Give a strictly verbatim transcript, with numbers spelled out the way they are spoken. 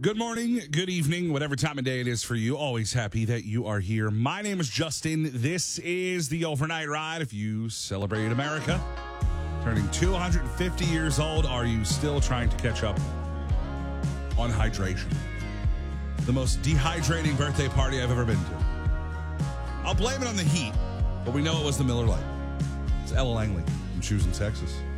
Good morning, good evening, whatever time of day it is for you. Always happy that you are here. My name is Justin. This is the Overnight Ride. If you celebrated America, turning two hundred fifty years old, are you still trying to catch up on hydration? The most dehydrating birthday party I've ever been to. I'll blame it on the heat, but we know it was the Miller Lite. It's Ella Langley from Choosing Texas.